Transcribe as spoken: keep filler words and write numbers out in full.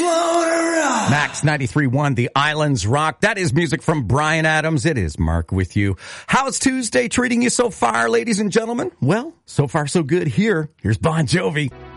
Max ninety-three point one, The Islands Rock. That is music from Bryan Adams. It is Mark with you. How's Tuesday treating you so far, ladies and gentlemen? Well, so far so good here. Here's Bon Jovi.